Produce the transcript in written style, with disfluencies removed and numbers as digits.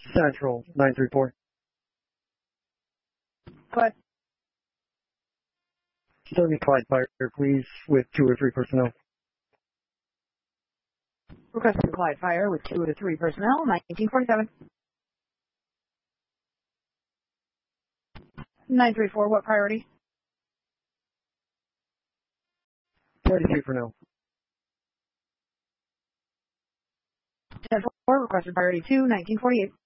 Central 934. Clyde. Still need Clyde Fire, please, with 2 or 3 personnel. Requesting Clyde Fire with 2 to 3 personnel, 1947. 934, what priority? 42 for now. 10-4, requested priority 2, 1948.